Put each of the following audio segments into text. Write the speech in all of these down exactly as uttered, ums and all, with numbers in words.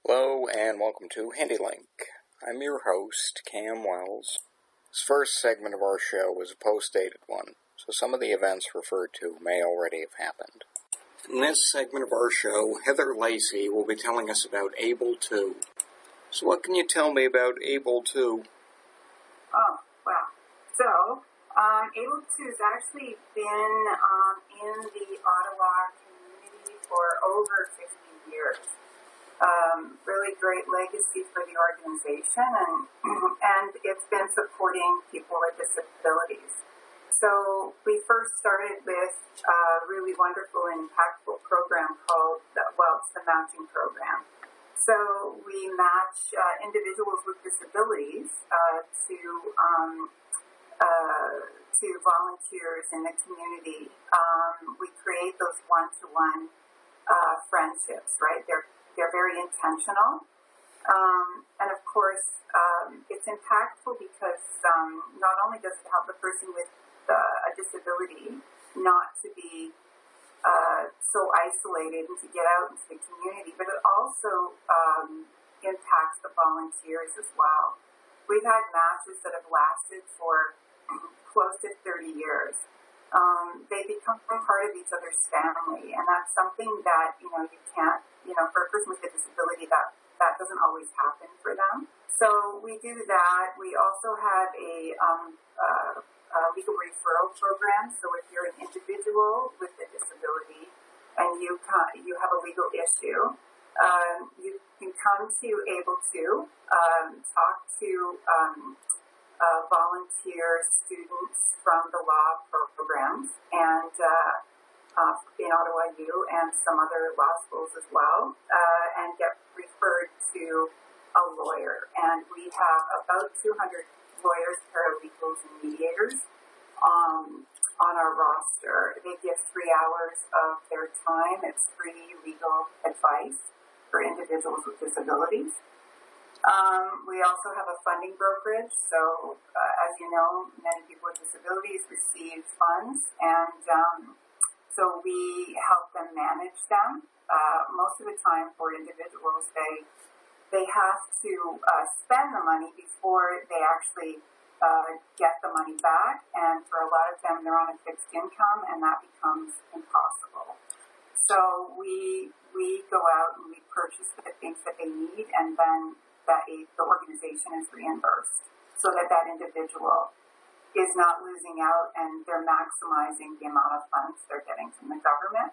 Hello and welcome to HandyLink. I'm your host, Cam Wells. This first segment of our show was a post-dated one, so some of the events referred to may already have happened. In this segment of our show, Heather Lacey will be telling us about Able two. So what can you tell me about Able two? Oh, wow. So, um, Able two has actually been um, in the Ottawa community for over fifty years. Um, really great legacy for the organization, and and it's been supporting people with disabilities. So we first started with a really wonderful and impactful program called, the, well, it's the matching program. So we match uh, individuals with disabilities uh, to um, uh, to volunteers in the community. Um, we create those one-to-one uh, friendships, right? They're They're very intentional. Um, and of course, um, it's impactful because um, not only does it help the person with uh, a disability not to be uh, so isolated and to get out into the community, but it also um, impacts the volunteers as well. We've had matches that have lasted for close to thirty years. Um, they become part of each other's family, and that's something that, you know, you can't, you know, for a person with a disability, that, that doesn't always happen for them. So we do that. We also have a, um, uh, a legal referral program. So if you're an individual with a disability and you come, you have a legal issue, um, you can come to Able two, um, talk to um, uh, volunteer students from the law programs and uh, uh, in Ottawa U and some other law schools as well, uh, and get referred to a lawyer. And we have about two hundred lawyers, paralegals, and mediators um, on our roster. They give three hours of their time. It's free legal advice for individuals with disabilities. Um, we also have a funding brokerage. So, uh, as you know, many people with disabilities receive funds, and um, so we help them manage them. Uh, most of the time for individuals, they they have to uh, spend the money before they actually uh, get the money back, and for a lot of them, they're on a fixed income, and that becomes impossible. So we we go out and we purchase the things that they need, and then that a, the organization is reimbursed, so that that individual is not losing out and they're maximizing the amount of funds they're getting from the government.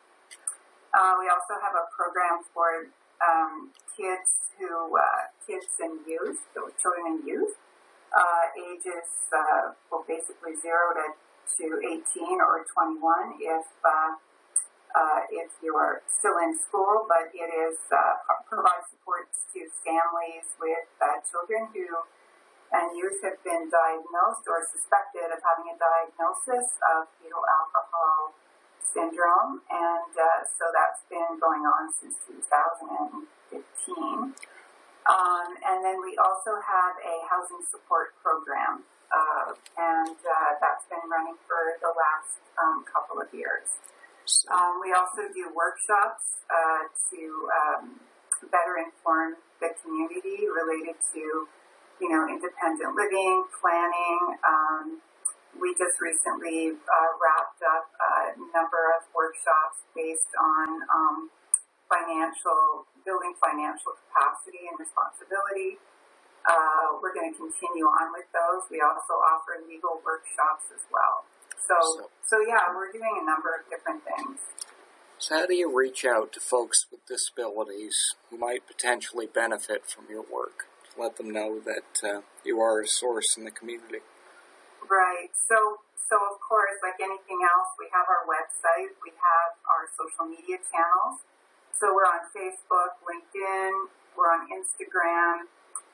Uh, we also have a program for um, kids who, uh, kids and youth, so children and youth, uh, ages, uh, well, basically zero to, to eighteen or twenty-one if uh, Uh, if you're still in school, but it is uh, provides support to families with uh, children who and youth have been diagnosed or suspected of having a diagnosis of fetal alcohol syndrome, and uh, so that's been going on since two thousand fifteen. Um, and then we also have a housing support program, uh, and uh, that's been running for the last um, couple of years. Um, we also do workshops uh, to um, better inform the community related to, you know, independent living, planning. Um, we just recently uh, wrapped up a number of workshops based on um, financial, building financial capacity and responsibility. Uh, we're going to continue on with those. We also offer legal workshops as well. So, so yeah, we're doing a number of different things. So how do you reach out to folks with disabilities who might potentially benefit from your work? To let them know that uh, you are a source in the community. Right. So, so of course, like anything else, we have our website. We have our social media channels. So we're on Facebook, LinkedIn. We're on Instagram.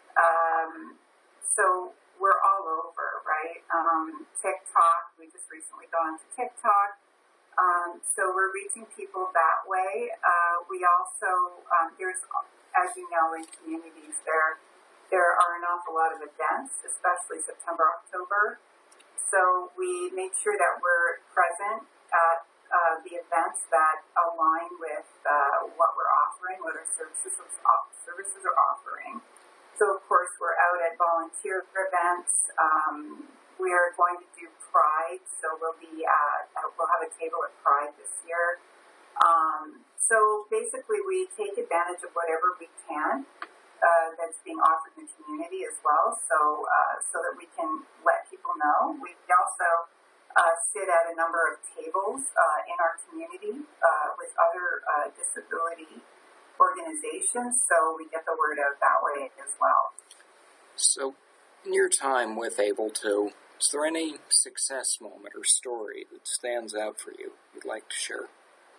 Um, so we're all over, right? Um, TikTok, we just recently got onto TikTok. Um, so we're reaching people that way. Uh, we also, um, there's, as you know, in communities, there there are an awful lot of events, especially September, October. So we make sure that we're present at uh, the events that align with uh, what we're offering, what our services services are offering. So, of course, we're out at volunteer events. Um, we are going to do Pride, so we'll be at, we'll have a table at Pride this year. Um, so basically, we take advantage of whatever we can uh, that's being offered in the community as well, so uh, so that we can let people know. We also uh, sit at a number of tables uh, in our community uh, with other uh, disability organizations, so we get the word out that way as well. So, in your time with Able To, is there any success moment or story that stands out for you you'd like to share?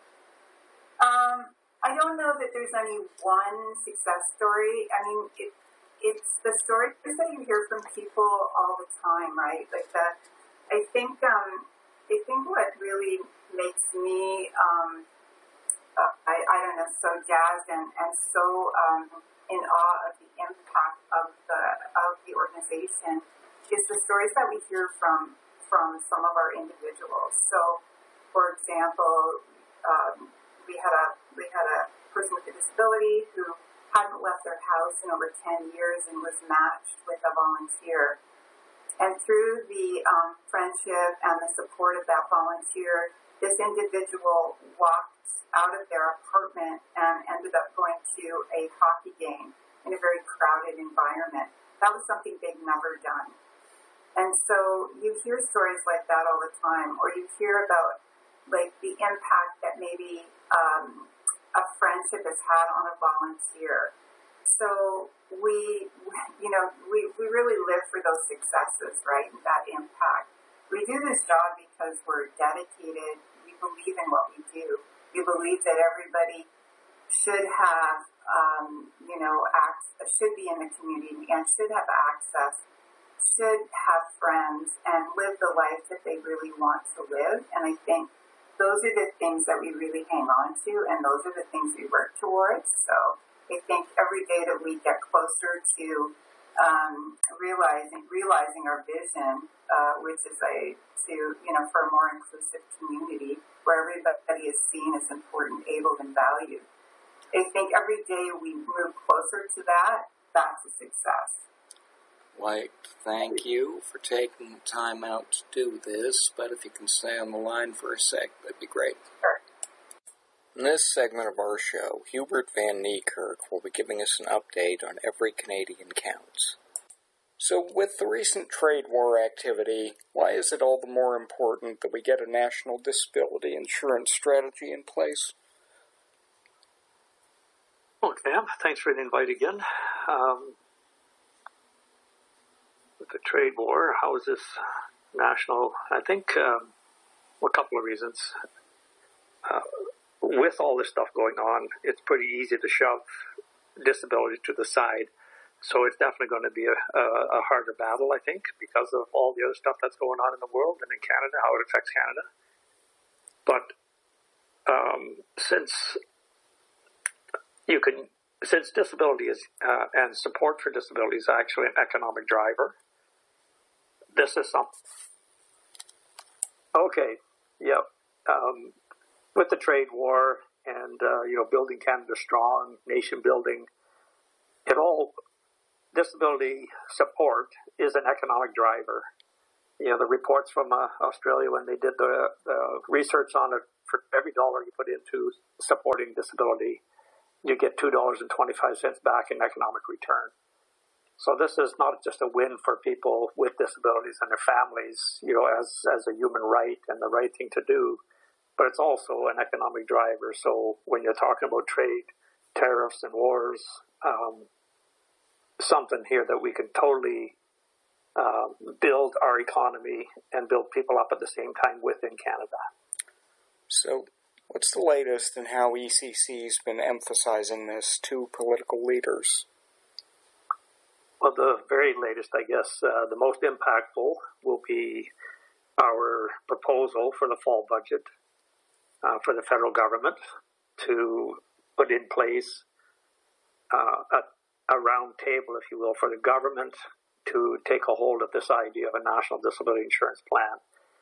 Um, I don't know that there's any one success story. I mean, it, it's the stories that you hear from people all the time, right? Like that. I think. Um, I think what really makes me, um, uh, I, I don't know, so jazzed and and so um, in awe of the impact of the of the organization is the stories that we hear from from some of our individuals. So, for example. Um, We had a we had a person with a disability who hadn't left their house in over ten years and was matched with a volunteer. And through the um, friendship and the support of that volunteer, this individual walked out of their apartment and ended up going to a hockey game in a very crowded environment. That was something they'd never done. And so you hear stories like that all the time, or you hear about like the impact that maybe um, a friendship has had on a volunteer. So we, you know, we, we really live for those successes, right, and that impact. We do this job because we're dedicated. We believe in what we do. We believe that everybody should have, um, you know, act, should be in the community and should have access, should have friends, and live the life that they really want to live. And I think those are the things that we really hang on to, and those are the things we work towards. So I think every day that we get closer to um, realizing realizing our vision, uh, which is a to you know for a more inclusive community where everybody is seen as important, able, and valued. I think every day we move closer to that. That's a success. Like, thank you for taking the time out to do this, but if you can stay on the line for a sec, that'd be great. Sure. In this segment of our show, Hubert Van Niekerk will be giving us an update on Every Canadian Counts. So, with the recent trade war activity, why is it all the more important that we get a national disability insurance strategy in place? Well, Cam, thanks for the invite again. Um, with the trade war, how is this national? I think um, a couple of reasons. Uh, with all this stuff going on, it's pretty easy to shove disability to the side. So it's definitely going to be a, a, a harder battle, I think, because of all the other stuff that's going on in the world and in Canada, how it affects Canada. But um, since you can, since disability is uh, and support for disability is actually an economic driver, this is something. Okay, yep. Um, with the trade war and uh, you know building Canada strong, nation building, it all disability support is an economic driver. You know the reports from uh, Australia when they did the, the research on it, for every dollar you put into supporting disability, you get two dollars and twenty five cents back in economic return. So this is not just a win for people with disabilities and their families, you know, as, as a human right and the right thing to do, but it's also an economic driver. So when you're talking about trade, tariffs, and wars, um, something here that we can totally uh, build our economy and build people up at the same time within Canada. So what's the latest in how E C C's been emphasizing this to political leaders? Well, the very latest, I guess, uh, the most impactful will be our proposal for the fall budget uh, for the federal government to put in place uh, a, a round table, if you will, for the government to take a hold of this idea of a national disability insurance plan.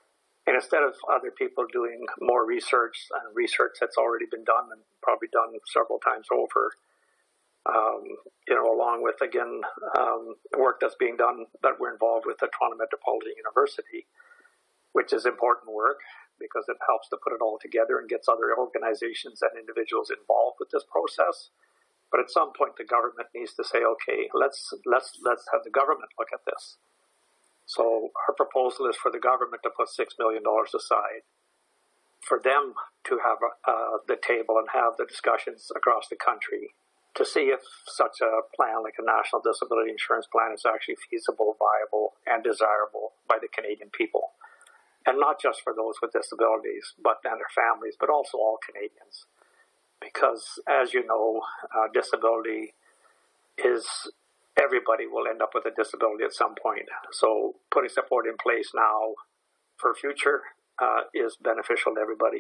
And instead of other people doing more research and research that's already been done and probably done several times over, um, you know, along with, again, um, work that's being done that we're involved with at Toronto Metropolitan University, which is important work because it helps to put it all together and gets other organizations and individuals involved with this process. But at some point, the government needs to say, okay, let's let's let's have the government look at this. So our proposal is for the government to put six million dollars aside for them to have uh, the table and have the discussions across the country to see if such a plan like a national disability insurance plan is actually feasible, viable, and desirable by the Canadian people. And not just for those with disabilities, but and their families, but also all Canadians. Because, as you know, uh, disability is... everybody will end up with a disability at some point. So putting support in place now for future uh, is beneficial to everybody.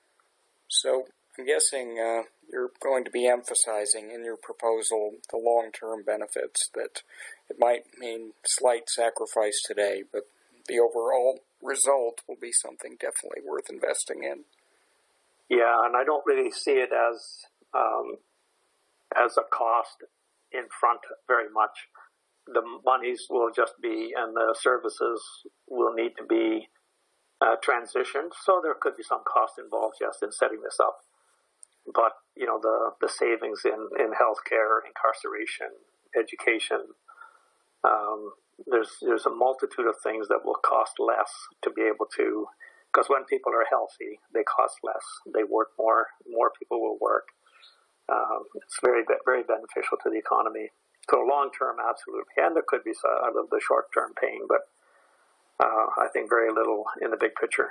So I'm guessing uh, you're going to be emphasizing in your proposal the long-term benefits, that it might mean slight sacrifice today, but the overall result will be something definitely worth investing in. Yeah, and I don't really see it as um, as a cost in front very much. The monies will just be, and the services will need to be uh, transitioned. So there could be some cost involved, yes, in setting this up. But, you know, the, the savings in, in healthcare, incarceration, education, um, there's, there's a multitude of things that will cost less to be able to, because when people are healthy, they cost less. They work more, more people will work. Um, it's very, very beneficial to the economy. So long term, absolutely. And there could be a little bit of short term pain, but uh, I think very little in the big picture.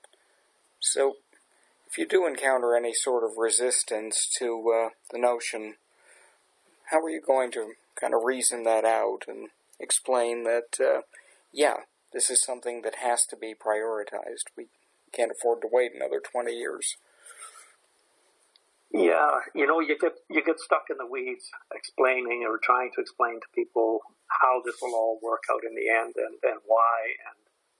So if you do encounter any sort of resistance to uh, the notion, how are you going to kind of reason that out and explain that, uh, yeah, this is something that has to be prioritized? We can't afford to wait another twenty years. Yeah, you know, you get you get stuck in the weeds explaining or trying to explain to people how this will all work out in the end and, and why. And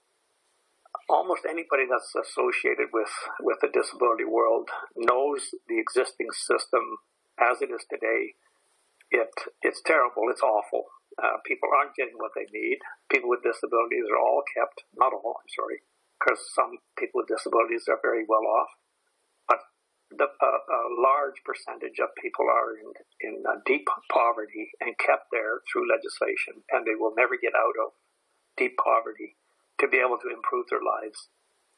almost anybody that's associated with, with the disability world knows the existing system as it is today. It It's terrible. It's awful. Uh, people aren't getting what they need. People with disabilities are all kept, not all, I'm sorry, because some people with disabilities are very well off. The, uh, a large percentage of people are in, in uh, deep poverty and kept there through legislation, and they will never get out of deep poverty to be able to improve their lives.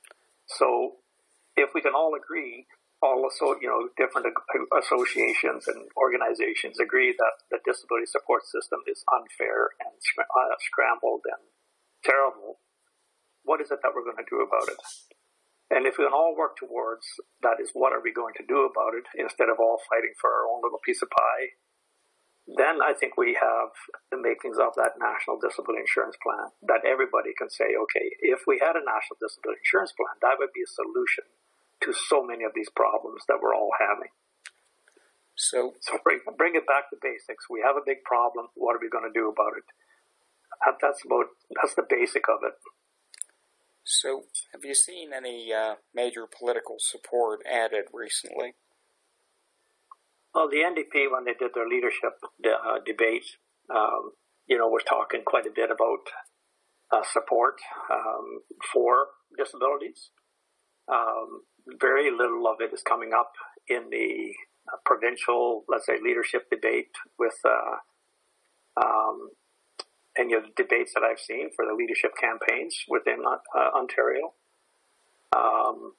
So if we can all agree, all also, you know, different associations and organizations agree that the disability support system is unfair and uh, scrambled and terrible, what is it that we're going to do about it? And if we can all work towards that, is what are we going to do about it, instead of all fighting for our own little piece of pie, then I think we have the makings of that national disability insurance plan, that everybody can say, okay, if we had a national disability insurance plan, that would be a solution to so many of these problems that we're all having. So, so bring, bring it back to basics. We have a big problem. What are we going to do about it? That's about, that's the basic of it. So, have you seen any uh, major political support added recently? Well, the N D P, when they did their leadership de- uh, debate, um, you know, was talking quite a bit about uh, support um, for disabilities. Um, very little of it is coming up in the uh, provincial, let's say, leadership debate with uh, um, any of the debates that I've seen for the leadership campaigns within uh, Ontario. Um,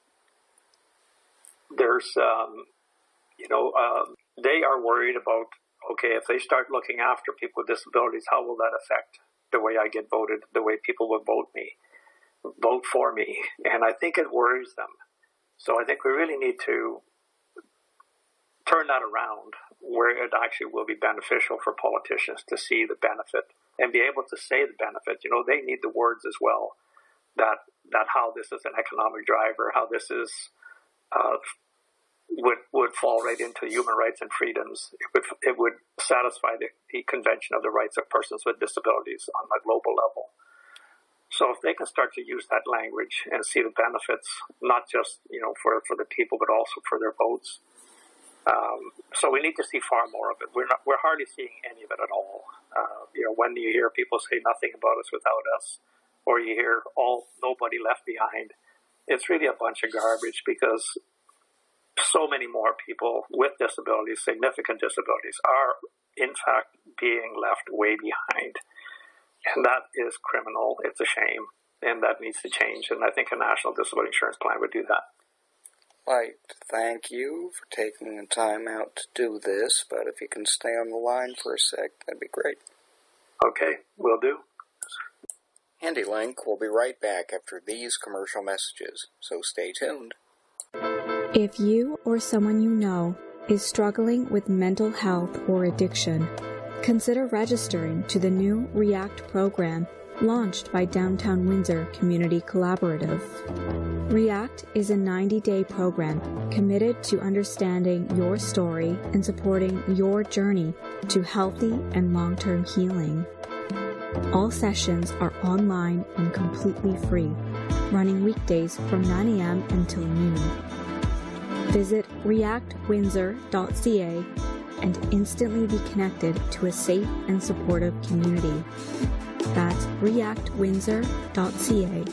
there's, um, you know, uh, they are worried about, okay, if they start looking after people with disabilities, how will that affect the way I get voted, the way people will vote me, vote for me? And I think it worries them. So I think we really need to turn that around, where it actually will be beneficial for politicians to see the benefit and be able to say the benefit. You know, they need the words as well, that that how this is an economic driver, how this is uh, would would fall right into human rights and freedoms. It would it would satisfy the, the Convention of the Rights of Persons with Disabilities on a global level. So if they can start to use that language and see the benefits, not just, you know, for, for the people, but also for their votes. Um, so we need to see far more of it. We're not, we're hardly seeing any of it at all. Uh, you know, when you hear people say nothing about us without us, or you hear all nobody left behind, it's really a bunch of garbage, because so many more people with disabilities, significant disabilities, are in fact being left way behind. And that is criminal. It's a shame. And that needs to change. And I think a national disability insurance plan would do that. Right. Thank you for taking the time out to do this, but if you can stay on the line for a sec, that'd be great. Okay, will do. HandyLink will be right back after these commercial messages, so stay tuned. If you or someone you know is struggling with mental health or addiction, consider registering to the new REACT program launched by Downtown Windsor Community Collaborative. REACT is a ninety-day program committed to understanding your story and supporting your journey to healthy and long-term healing. All sessions are online and completely free, running weekdays from nine a.m. until noon. Visit react windsor dot c a and instantly be connected to a safe and supportive community. That's react windsor dot c a.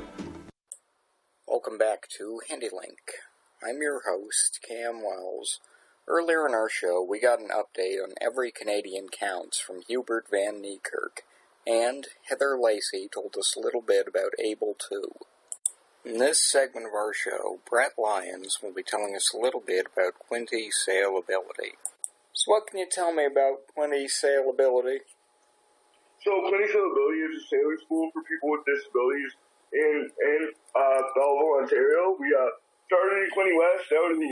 Welcome back to HandyLink. I'm your host, Cam Wells. Earlier in our show, we got an update on Every Canadian Counts from Hubert Van Niekerk, and Heather Lacey told us a little bit about Able two. In this segment of our show, Brett Lyons will be telling us a little bit about Quinte Sailability. So what can you tell me about Quinte Sailability? So Quinte Sailability is a sailing school for people with disabilities in in uh, Belleville, Ontario. We uh, started in Quinte West out in the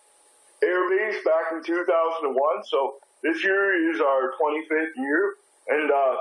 Air Base back in two thousand one. So this year is our twenty-fifth year, and uh,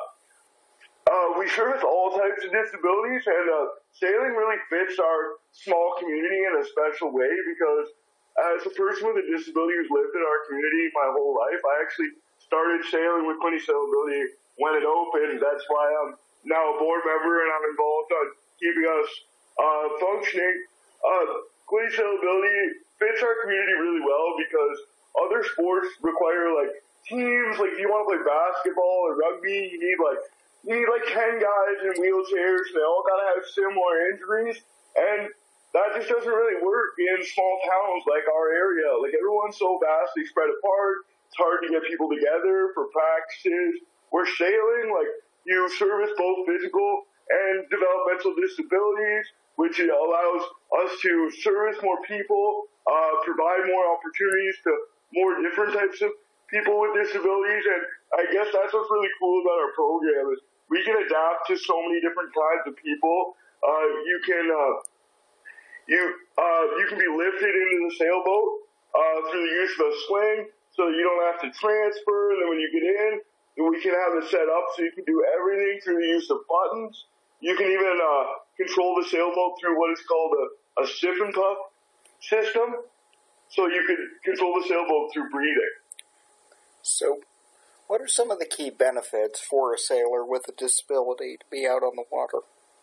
uh, we service all types of disabilities. And uh, sailing really fits our small community in a special way, because as a person with a disability who's lived in our community my whole life, I actually started sailing with Quinte Sailability when it opened. That's why I'm now a board member and I'm involved on keeping us uh, functioning. Uh, Quinte Sailability fits our community really well, because other sports require like teams. Like if you want to play basketball or rugby, you need like you need like ten guys in wheelchairs. They all gotta have similar injuries, and that just doesn't really work in small towns like our area. Like everyone's so vastly spread apart. It's hard to get people together for practices. We're sailing, like you service both physical and developmental disabilities, which allows us to service more people, uh, provide more opportunities to more different types of people with disabilities. And I guess that's what's really cool about our program is we can adapt to so many different kinds of people. Uh, you can, uh, you, uh, you can be lifted into the sailboat, uh, through the use of a swing, so you don't have to transfer. And then when you get in, we can have it set up so you can do everything through the use of buttons. You can even uh, control the sailboat through what is called a, a sip and puff system. So you can control the sailboat through breathing. So, what are some of the key benefits for a sailor with a disability to be out on the water?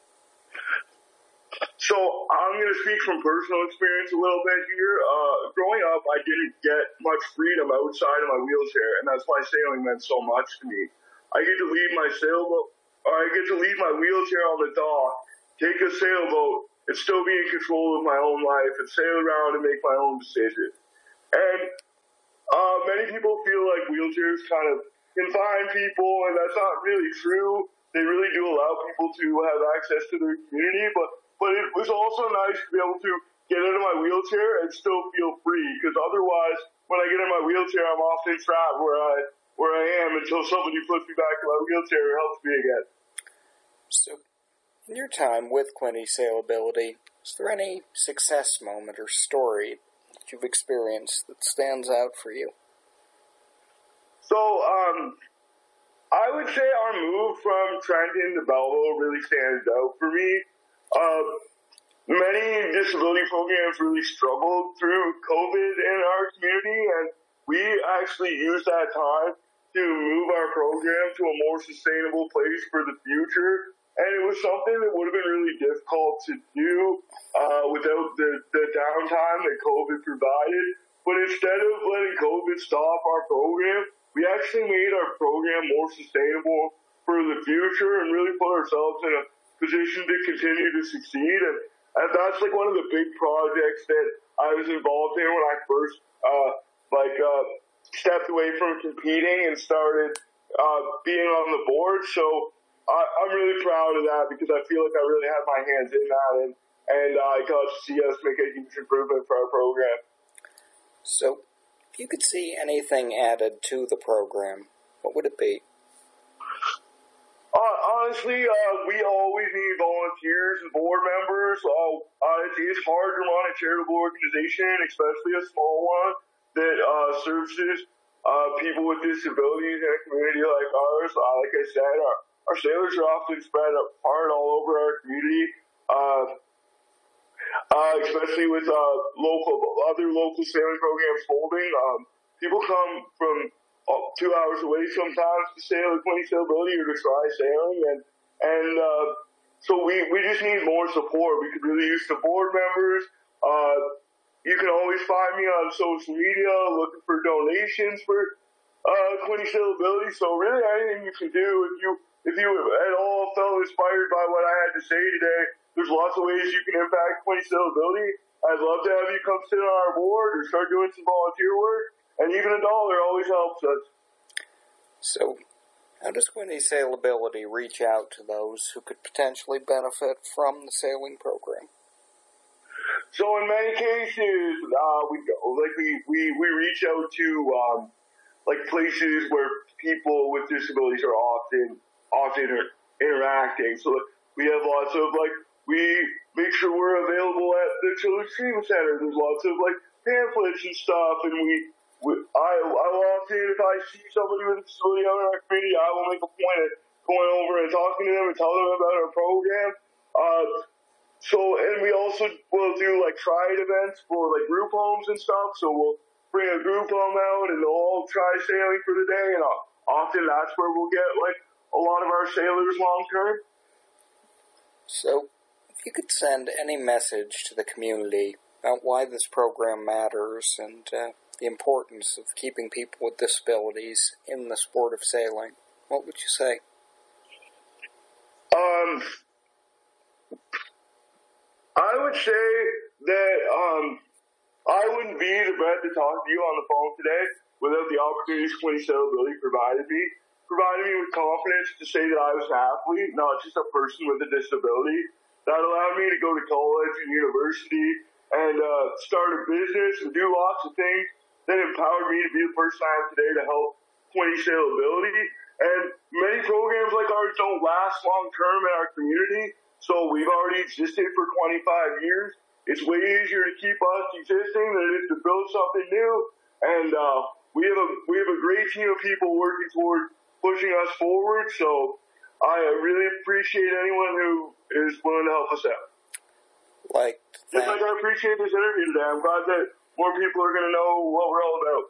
So I'm going to speak from personal experience a little bit here. Uh, growing up, I didn't get much freedom outside of my wheelchair, and that's why sailing meant so much to me. I get to leave my sailboat, or I get to leave my wheelchair on the dock, take a sailboat, and still be in control of my own life, and sail around and make my own decisions. And uh, many people feel like wheelchairs kind of confine people, and that's not really true. They really do allow people to have access to their community, but But it was also nice to be able to get into my wheelchair and still feel free, because otherwise, when I get in my wheelchair, I'm often trapped where I where I am until somebody puts me back in my wheelchair and helps me again. So, in your time with Quinte Sailability, is there any success moment or story that you've experienced that stands out for you? So, um, I would say our move from Trenton to Belleville really stands out for me. Uh, many disability programs really struggled through COVID in our community, and we actually used that time to move our program to a more sustainable place for the future. and it was something that would have been really difficult to do uh, without the, the downtime that COVID provided. But instead of letting COVID stop our program, we actually made our program more sustainable for the future and really put ourselves in a position to continue to succeed. And, and that's like one of the big projects that I was involved in when I first uh, like uh, stepped away from competing and started uh, being on the board. So I, I'm really proud of that because I feel like I really had my hands in that, and, and uh, I got to see us make a huge improvement for our program. So, if you could see anything added to the program, what would it be? Uh, honestly, uh, we always need volunteers and board members. Uh, honestly, it's hard to run a charitable organization, especially a small one that uh, services uh, people with disabilities in a community like ours. Uh, like I said, our, our sailors are often spread apart all over our community. Uh, Uh, especially with uh, local, other local sailing programs folding. Um, people come from uh, two hours away sometimes to sail at Quinte Sailability or to try sailing, and and uh, so we, we just need more support. We could really use the board members. Uh, you can always find me on social media looking for donations for uh, Quinte Sailability. So really, anything you can do, if you if you at all felt inspired by what I had to say today, there's lots of ways you can impact Quinte Sailability. I'd love to have you come sit on our board or start doing some volunteer work, and even a dollar always helps us. So, how does Quinte Sailability reach out to those who could potentially benefit from the sailing program? So in many cases, uh, we like we, we, we reach out to um, like places where people with disabilities are often often interacting. So we have lots of like. We make sure we're available at the Children's Treatment Center. There's lots of like pamphlets and stuff, and we, we I, I often, if I see somebody with a disability out in our community, I will make a point of going over and talking to them and telling them about our program. Uh, so, and we also will do like triad events for like group homes and stuff. So we'll bring a group home out and they'll all try sailing for the day, and often that's where we'll get like a lot of our sailors long term. So, if you could send any message to the community about why this program matters and uh, the importance of keeping people with disabilities in the sport of sailing, what would you say? Um, I would say that um, I wouldn't be the Brett to talk to you on the phone today without the opportunities Quinte Sailability provided me. Provided me with confidence to say that I was an athlete, not just a person with a disability. That allowed me to go to college and university and uh, start a business and do lots of things that empowered me to be the person I am today to help Quinte Sailability. And many programs like ours don't last long term in our community, so we've already existed for twenty-five years. It's way easier to keep us existing than it is to build something new. And uh, we have a we have a great team of people working toward pushing us forward. So I really appreciate anyone who is willing to help us out. Like, just like I appreciate this interview today. I'm glad that more people are going to know what we're all about.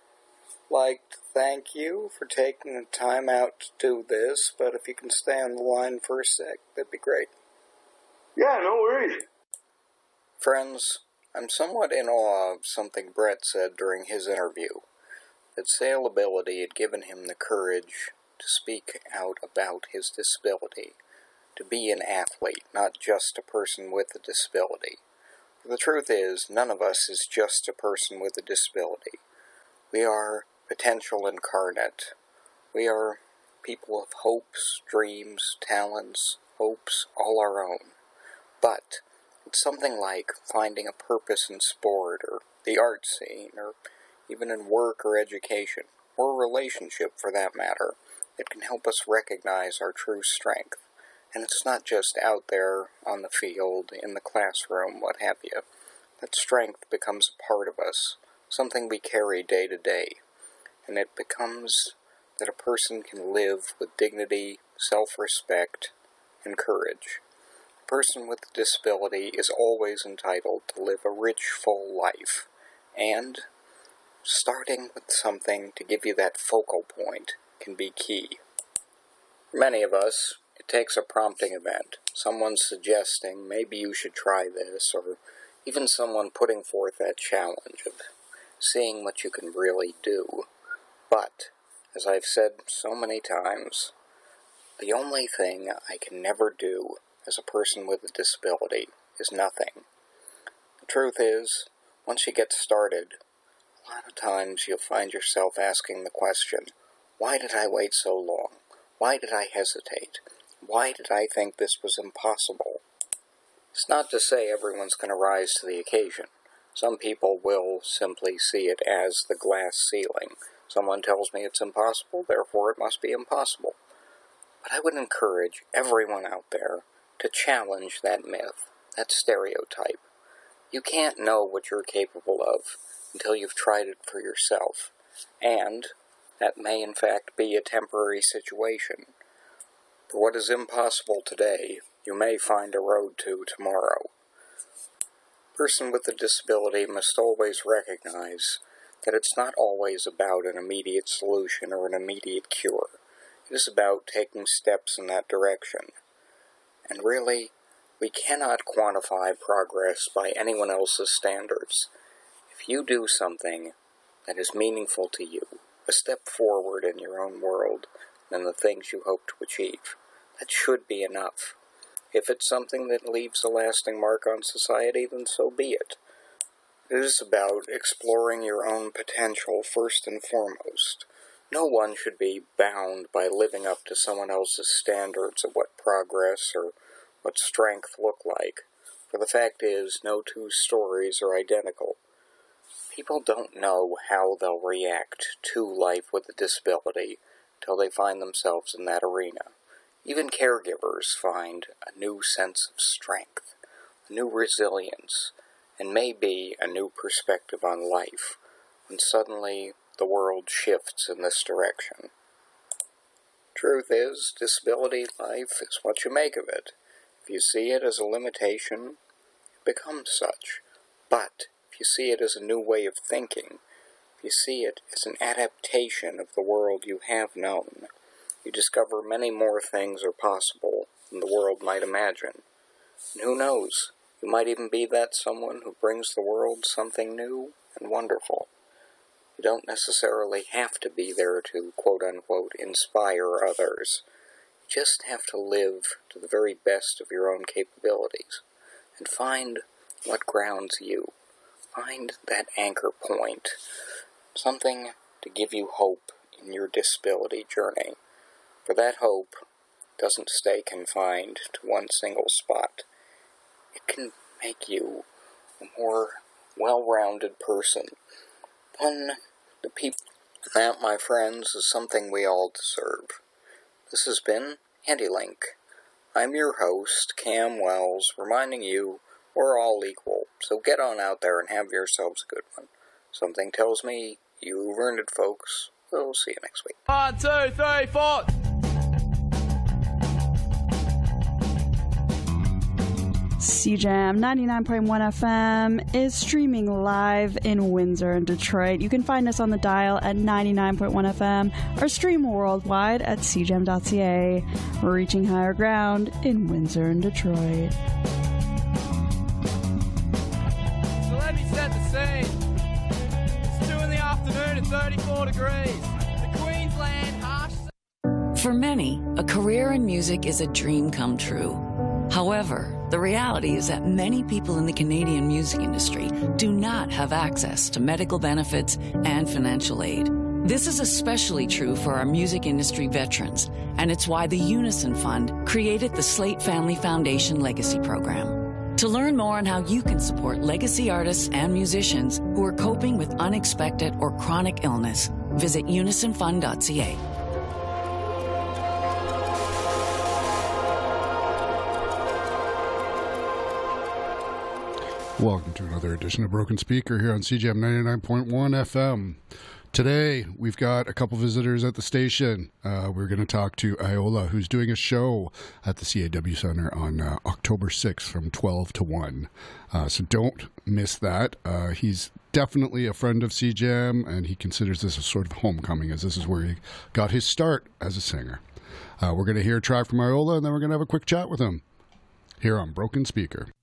Like, thank you for taking the time out to do this, but if you can stay on the line for a sec, that'd be great. Yeah, no worries. Friends, I'm somewhat in awe of something Brett said during his interview, that Sailability had given him the courage to speak out about his disability, to be an athlete, not just a person with a disability. For the truth is, none of us is just a person with a disability. We are potential incarnate. We are people of hopes, dreams, talents, hopes, all our own. But it's something like finding a purpose in sport, or the art scene, or even in work or education, or a relationship for that matter, that can help us recognize our true strength. And it's not just out there on the field, in the classroom, what have you. That strength becomes a part of us, something we carry day to day. And it becomes that a person can live with dignity, self-respect, and courage. A person with a disability is always entitled to live a rich, full life. And starting with something to give you that focal point can be key. For many of us, it It takes a prompting event, someone suggesting maybe you should try this, or even someone putting forth that challenge of seeing what you can really do. But, as I've said so many times, the only thing I can never do as a person with a disability is nothing. The truth is, once you get started, a lot of times you'll find yourself asking the question, why did I wait so long? Why did I hesitate? Why did I think this was impossible? It's not to say everyone's going to rise to the occasion. Some people will simply see it as the glass ceiling. Someone tells me it's impossible, therefore it must be impossible. But I would encourage everyone out there to challenge that myth, that stereotype. You can't know what you're capable of until you've tried it for yourself. And that may in fact be a temporary situation. For what is impossible today, you may find a road to tomorrow. A person with a disability must always recognize that it's not always about an immediate solution or an immediate cure. It is about taking steps in that direction. And really, we cannot quantify progress by anyone else's standards. If you do something that is meaningful to you, a step forward in your own world than the things you hope to achieve, that should be enough. If it's something that leaves a lasting mark on society, then so be it. It is about exploring your own potential first and foremost. No one should be bound by living up to someone else's standards of what progress or what strength look like, for the fact is, no two stories are identical. People don't know how they'll react to life with a disability till they find themselves in that arena. Even caregivers find a new sense of strength, a new resilience, and maybe a new perspective on life when suddenly the world shifts in this direction. Truth is, disability life is what you make of it. If you see it as a limitation, it becomes such. But if you see it as a new way of thinking, if you see it as an adaptation of the world you have known, you discover many more things are possible than the world might imagine. And who knows, you might even be that someone who brings the world something new and wonderful. You don't necessarily have to be there to, quote-unquote, inspire others. You just have to live to the very best of your own capabilities and find what grounds you. Find that anchor point, something to give you hope in your disability journey. For that hope doesn't stay confined to one single spot. It can make you a more well-rounded person than the people. That, my friends, is something we all deserve. This has been HandyLink. I'm your host, Cam Wells, reminding you we're all equal, so get on out there and have yourselves a good one. Something tells me you've earned it, folks. We'll see you next week. One, two, three, four. C Jam ninety-nine point one F M is streaming live in Windsor and Detroit. You can find us on the dial at ninety-nine point one F M or stream worldwide at c jam dot c a. Reaching higher ground in Windsor and Detroit. So let me set the scene. It's two in the afternoon and thirty-four degrees. The Queensland harsh... For many, a career in music is a dream come true. However, the reality is that many people in the Canadian music industry do not have access to medical benefits and financial aid. This is especially true for our music industry veterans, and it's why the Unison Fund created the Slate Family Foundation Legacy Program. To learn more on how you can support legacy artists and musicians who are coping with unexpected or chronic illness, visit unison fund dot c a. Welcome to another edition of Broken Speaker here on C J M ninety-nine point one F M. Today, we've got a couple visitors at the station. Uh, we're going to talk to Iola, who's doing a show at the C A W Center on uh, October sixth from twelve to one. Uh, so don't miss that. Uh, he's definitely a friend of C J M, and he considers this a sort of homecoming, as this is where he got his start as a singer. Uh, we're going to hear a track from Iola, and then we're going to have a quick chat with him here on Broken Speaker.